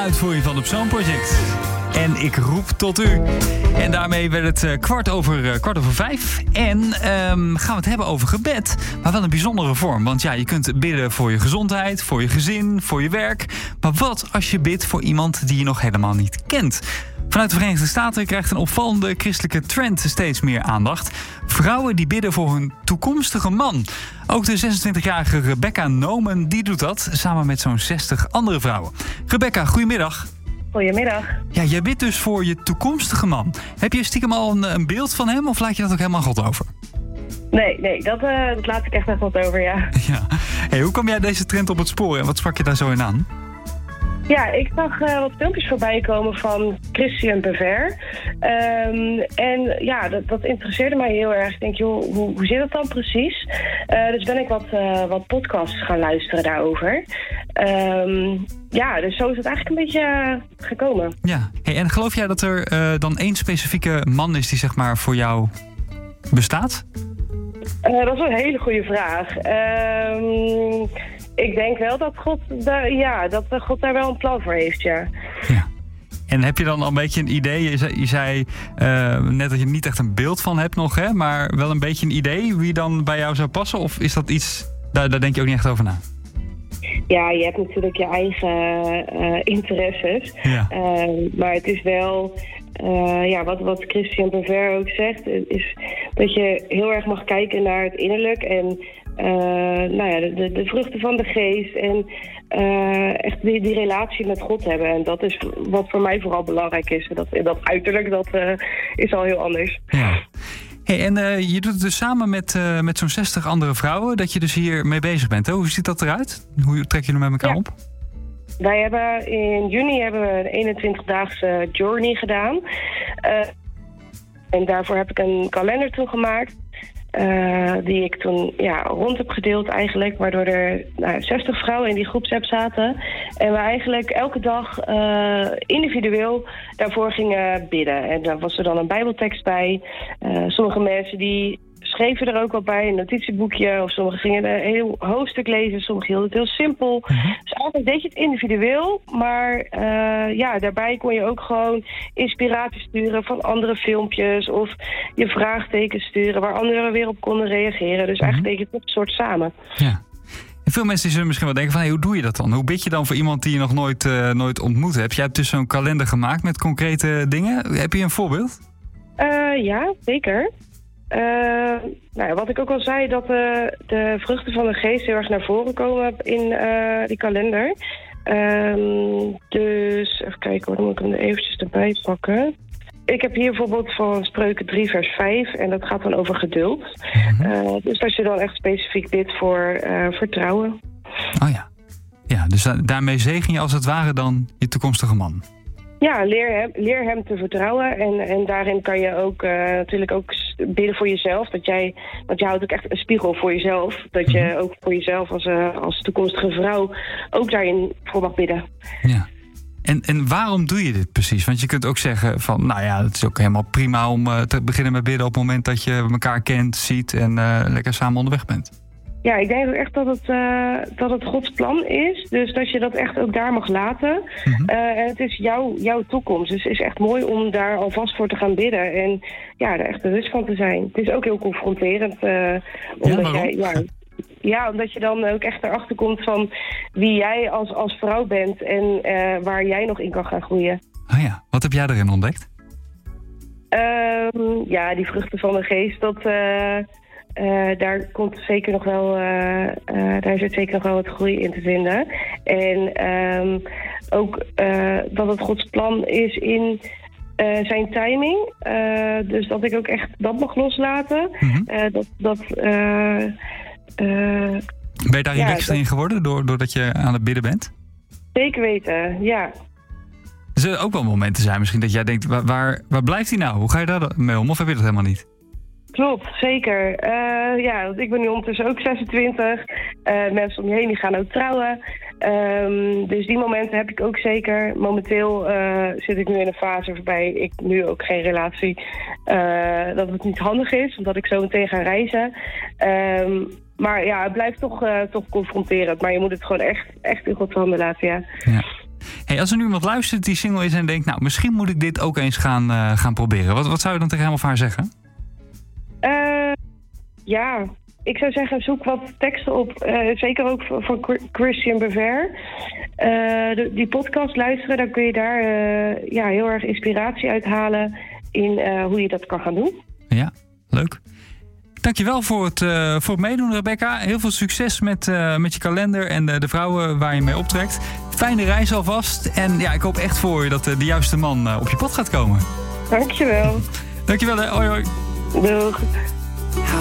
uit voor je van de Psalm Project. En ik roep tot u. En daarmee werd het kwart over 5. En gaan we het hebben over gebed. Maar wel een bijzondere vorm. Want ja, je kunt bidden voor je gezondheid, voor je gezin, voor je werk. Maar wat als je bidt voor iemand die je nog helemaal niet kent? Vanuit de Verenigde Staten krijgt een opvallende christelijke trend steeds meer aandacht. Vrouwen die bidden voor hun toekomstige man. Ook de 26-jarige Rebecca Nomen die doet dat, samen met zo'n 60 andere vrouwen. Rebecca, goedemiddag. Goedemiddag. Ja, jij bidt dus voor je toekomstige man. Heb je stiekem al een beeld van hem of laat je dat ook helemaal God over? Nee, dat laat ik echt nog wat over, ja. Ja. Hey, hoe kwam jij deze trend op het spoor en wat sprak je daar zo in aan? Ja, ik zag wat filmpjes voorbij komen van Christian Bever. En ja, dat interesseerde mij heel erg. Ik denk, joh, hoe zit dat dan precies? Dus ben ik wat podcasts gaan luisteren daarover. Ja, dus zo is het eigenlijk een beetje gekomen. Ja, hey, en geloof jij dat er dan één specifieke man is die zeg maar voor jou bestaat? Dat is een hele goede vraag. Ik denk wel dat God daar wel een plan voor heeft, ja. En heb je dan al een beetje een idee? Je zei net dat je niet echt een beeld van hebt nog, hè? Maar wel een beetje een idee wie dan bij jou zou passen? Of is dat iets, daar denk je ook niet echt over na? Ja, je hebt natuurlijk je eigen interesses. Ja. Maar het is wel... wat Christian Bever ook zegt, is dat je heel erg mag kijken naar het innerlijk en de vruchten van de geest en echt die relatie met God hebben. En dat is wat voor mij vooral belangrijk is. Dat uiterlijk, dat is al heel anders. Ja. Hey, en je doet het dus samen met zo'n 60 andere vrouwen, dat je dus hier mee bezig bent. Hè? Hoe ziet dat eruit? Hoe trek je er met elkaar op? Wij hebben in juni een 21-daagse journey gedaan. En daarvoor heb ik een kalender toen gemaakt. Die ik toen rond heb gedeeld eigenlijk. Waardoor er 60 vrouwen in die groepsapp zaten. En we eigenlijk elke dag individueel daarvoor gingen bidden. En daar was er dan een bijbeltekst bij. Sommige mensen die schreven er ook wat bij, een notitieboekje. Of sommigen gingen een heel hoofdstuk lezen. Sommigen hielden het heel simpel. Dus eigenlijk deed je het individueel. Maar daarbij kon je ook gewoon inspiratie sturen van andere filmpjes. Of je vraagtekens sturen waar anderen weer op konden reageren. Dus eigenlijk deed je het op een soort samen. Ja. En veel mensen zullen misschien wel denken van, hey, hoe doe je dat dan? Hoe bid je dan voor iemand die je nog nooit ontmoet hebt? Jij hebt dus zo'n kalender gemaakt met concrete dingen. Heb je een voorbeeld? Ja, zeker. Wat ik ook al zei, dat de vruchten van de geest heel erg naar voren komen in die kalender. Dus even kijken, dan moet ik hem er eventjes erbij pakken. Ik heb hier bijvoorbeeld van Spreuken 3 vers 5 en dat gaat dan over geduld. Dus als je dan echt specifiek bidt voor vertrouwen. Oh ja. Ja, dus daarmee zegen je als het ware dan je toekomstige man. Ja, leer hem te vertrouwen. En daarin kan je ook natuurlijk ook bidden voor jezelf. Want je houdt ook echt een spiegel voor jezelf. Dat je ook voor jezelf als toekomstige vrouw ook daarin voor mag bidden. Ja. En waarom doe je dit precies? Want je kunt ook zeggen van, het is ook helemaal prima om te beginnen met bidden op het moment dat je elkaar kent, ziet en lekker samen onderweg bent. Ja, ik denk ook echt dat het Gods plan is. Dus dat je dat echt ook daar mag laten. En het is jouw toekomst. Dus het is echt mooi om daar alvast voor te gaan bidden. En er echt bewust van te zijn. Het is ook heel confronterend. Omdat je dan ook echt erachter komt van wie jij als vrouw bent. En waar jij nog in kan gaan groeien. Oh ja, wat heb jij erin ontdekt? Die vruchten van de geest, daar komt zeker nog wel, daar zit zeker nog wel wat groei in te vinden. En ook dat het Gods plan is in zijn timing. Dus dat ik ook echt dat mag loslaten. Ben je daar relaxed in geworden doordat je aan het bidden bent? Zeker weten, ja. Er zullen ook wel momenten zijn misschien dat jij denkt, waar blijft hij nou? Hoe ga je daar mee om? Of heb je dat helemaal niet? Klopt, zeker. Want ik ben nu ondertussen ook 26. Mensen om je heen die gaan ook trouwen. Dus die momenten heb ik ook zeker. Momenteel zit ik nu in een fase waarbij ik nu ook geen relatie... dat het niet handig is, omdat ik zo meteen ga reizen. Maar ja, het blijft toch confronterend. Maar je moet het gewoon echt in Gods handen laten, ja. Hey, als er nu iemand luistert die single is en denkt, nou, misschien moet ik dit ook eens gaan proberen. Wat zou je dan tegen hem of haar zeggen? Ja, ik zou zeggen, zoek wat teksten op. Zeker ook voor Christian Bever. Die podcast luisteren, dan kun je daar heel erg inspiratie uithalen in hoe je dat kan gaan doen. Ja, leuk. Dankjewel voor het meedoen, Rebecca. Heel veel succes met je kalender en de vrouwen waar je mee optrekt. Fijne reis alvast. En ja, ik hoop echt voor je dat de juiste man op je pad gaat komen. Dankjewel. Dankjewel, hoi hoi. Doeg.